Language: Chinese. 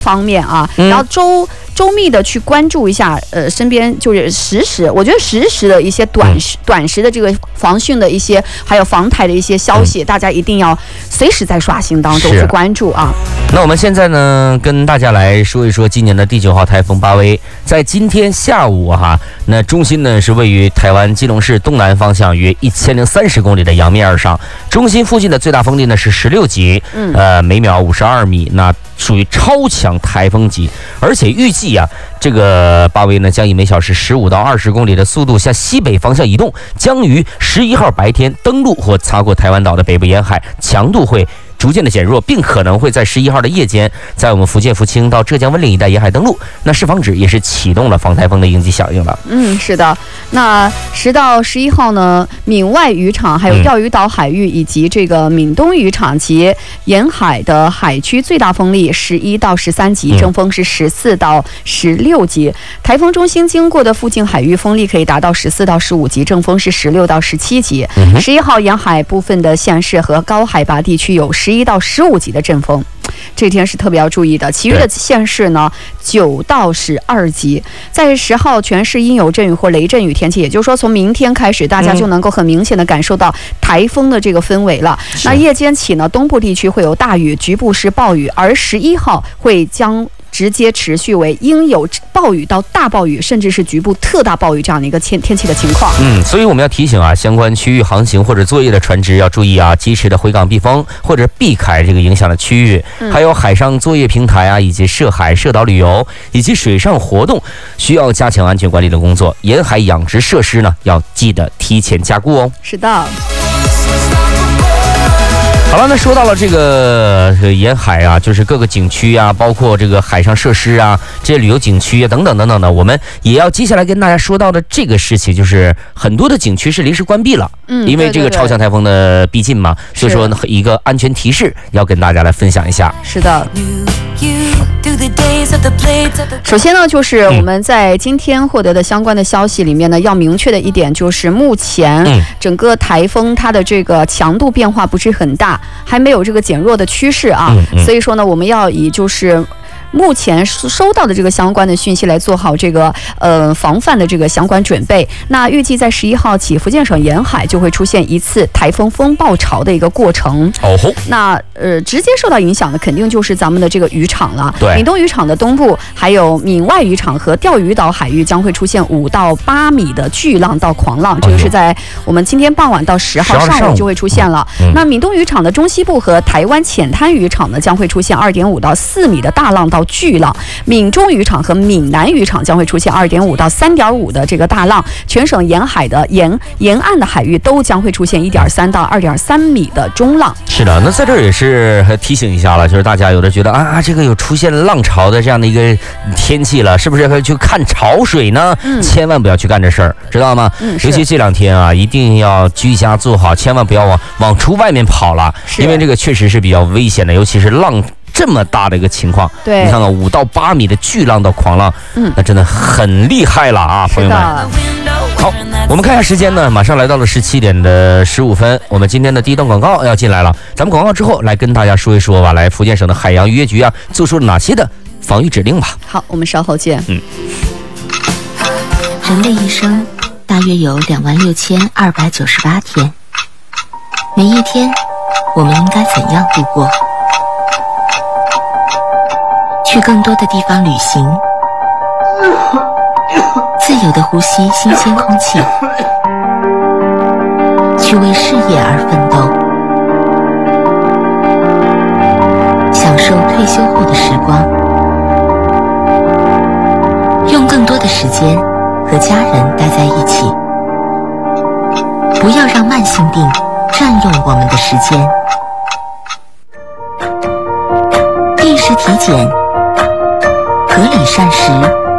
方面啊，然后周密的去关注一下，身边就是我觉得实时的一些短时的这个防汛的一些，还有防台的一些消息，大家一定要随时在刷新当中去关注啊。 那我们现在呢，跟大家来说一说今年的第9号台风巴威，在今天下午那中心呢是位于台湾基隆市东南方向约1030公里的洋面而上，中心附近的最大风力呢是16级，每秒52米，那属于超强台风级，而且预计这个巴威呢将以每小时15到20公里的速度向西北方向移动，将于11号白天登陆或擦过台湾岛的北部沿海，强度会逐渐的减弱，并可能会在11号的夜间在我们福建福清到浙江温岭一带沿海登陆。那市防指也是启动了防台风的应急响应了。 是的。那10到11号呢，闽外渔场还有钓鱼岛海域以及这个闽东渔场及沿海的海区最大风力11到13级，阵风是14到16级。台风中心经过的附近海域风力可以达到14到15级，阵风是16到17级。11号沿海部分的县市和高海拔地区有11到15级的阵风。这天是特别要注意的，其余的县市呢9到12级。在10号全市应有阵雨或雷阵雨天气，也就是说从明天开始大家就能够很明显的感受到台风的这个氛围了。那夜间起呢，东部地区会有大雨，局部是暴雨，而11号会将直接持续为应有暴雨到大暴雨，甚至是局部特大暴雨这样的一个天气的情况。 所以我们要提醒相关区域航行或者作业的船只要注意及时的回港避风或者避开这个影响的区域。还有海上作业平台以及涉海涉岛旅游以及水上活动需要加强安全管理的工作。沿海养殖设施呢要记得提前加固哦。 是的。 好了，那说到了这个沿海就是各个景区包括这个海上设施这些旅游景区等等等等的，我们也要接下来跟大家说到的这个事情，就是很多的景区是临时关闭了，因为这个超强台风的逼近嘛，所以说一个安全提示要跟大家来分享一下。 是的。首先呢，就是我们在今天获得的相关的消息里面呢，要明确的一点就是目前整个台风它的这个强度变化不是很大，还没有这个减弱的趋势所以说呢，我们要以就是目前收到的这个相关的讯息来做好这个防范的这个相关准备。那预计在11号起，福建省沿海就会出现一次台风风暴潮的一个过程。那直接受到影响的肯定就是咱们的这个渔场了。闽东渔场的东部，还有闽外渔场和钓鱼岛海域将会出现5到8米的巨浪到狂浪，这个是在我们今天傍晚到10号上午就会出现了。那闽东渔场的中西部和台湾浅滩渔场呢，将会出现2.5到4米的大浪到巨浪。闽中渔场和闽南渔场将会出现2.5到3.5的这个大浪。全省沿海的沿岸的海域都将会出现1.3到2.3米的中浪。 是的，那在这儿也是提醒一下了，就是大家有的觉得这个有出现浪潮的这样的一个天气了，是不是要去看潮水呢？千万不要去干这事儿，知道吗？尤其这2天一定要居家做好，千万不要往出外面跑了，因为这个确实是比较危险的，尤其是浪这么大的一个情况。你看看5到8米的巨浪到狂浪，那真的很厉害了朋友们。好，我们看一下时间呢，马上来到了17点15分。我们今天的第一段广告要进来了，咱们广告之后来跟大家说一说来福建省的海洋渔业局做出了哪些的防御指令吧。 好，我们稍后见。 人类一生大约有26298天，每一天我们应该怎样度过？去更多的地方旅行，自由地呼吸新鲜空气，去为事业而奋斗，享受退休后的时光，用更多的时间和家人待在一起，不要让慢性病占用我们的时间。定时体检，合理膳食，